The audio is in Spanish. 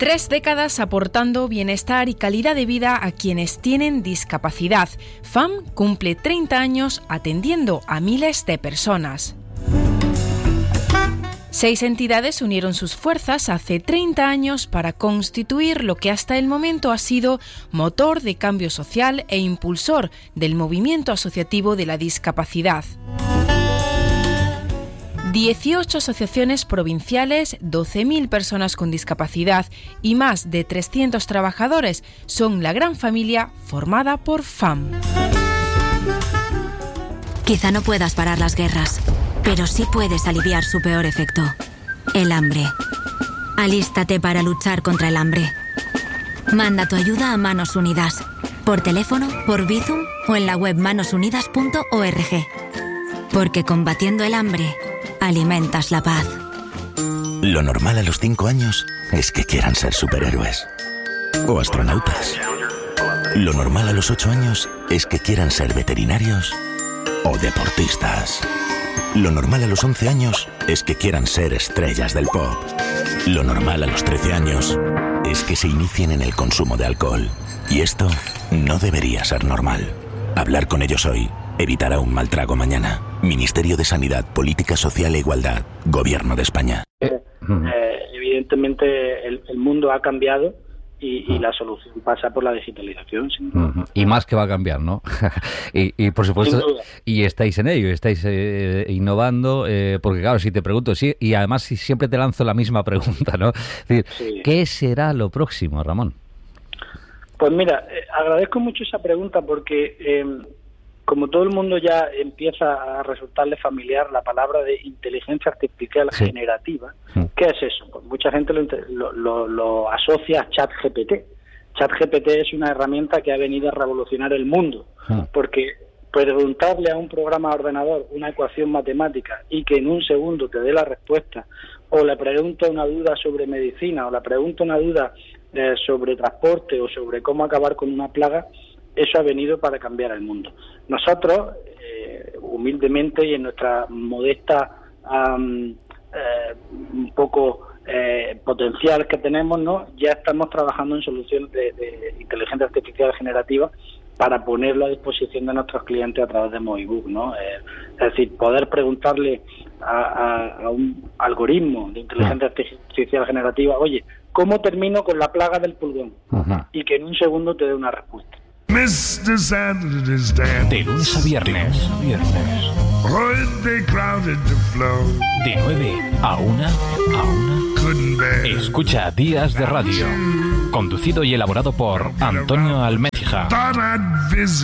3 décadas aportando bienestar y calidad de vida a quienes tienen discapacidad. FAM cumple 30 años atendiendo a miles de personas. 6 entidades unieron sus fuerzas hace 30 años para constituir lo que hasta el momento ha sido motor de cambio social e impulsor del movimiento asociativo de la discapacidad. 18 asociaciones provinciales, 12.000 personas con discapacidad y más de 300 trabajadores son la gran familia formada por FAM. Quizá no puedas parar las guerras, pero sí puedes aliviar su peor efecto, el hambre. Alístate para luchar contra el hambre. Manda tu ayuda a Manos Unidas, por teléfono, por Bizum o en la web manosunidas.org. Porque combatiendo el hambre, alimentas la paz. Lo normal a los 5 años es que quieran ser superhéroes o astronautas. Lo normal a los 8 años es que quieran ser veterinarios o deportistas. Lo normal a los 11 años es que quieran ser estrellas del pop. Lo normal a los 13 años es que se inicien en el consumo de alcohol. Y esto no debería ser normal. Hablar con ellos hoy evitará un mal trago mañana. Ministerio de Sanidad, Política Social e Igualdad, Gobierno de España. Evidentemente el mundo ha cambiado y la solución pasa por la digitalización. Sin duda. Y más que va a cambiar, ¿no? y por supuesto, y estáis en ello, estáis innovando, porque claro, si te pregunto, sí, y además si siempre te lanzo la misma pregunta, ¿no? Es decir, sí. ¿Qué será lo próximo, Ramón? Pues mira, agradezco mucho esa pregunta porque como todo el mundo ya empieza a resultarle familiar la palabra de inteligencia artificial generativa, ¿qué es eso? Pues mucha gente lo asocia a ChatGPT. ChatGPT es una herramienta que ha venido a revolucionar el mundo, porque preguntarle a un programa de ordenador una ecuación matemática y que en un segundo te dé la respuesta, o le pregunto una duda sobre medicina, o le pregunto una duda sobre transporte o sobre cómo acabar con una plaga, eso ha venido para cambiar el mundo. Nosotros, humildemente y en nuestra modesta un poco potencial que tenemos, ¿no? Ya estamos trabajando en soluciones de inteligencia artificial generativa para ponerlo a disposición de nuestros clientes a través de Movibook, ¿no? Es decir, poder preguntarle a un algoritmo de inteligencia artificial generativa, oye, ¿cómo termino con la plaga del pulgón? Y que en un segundo te dé una respuesta. De lunes a viernes. De 9 a 1. Escucha Días de Radio. Conducido y elaborado por Antonio Almecija.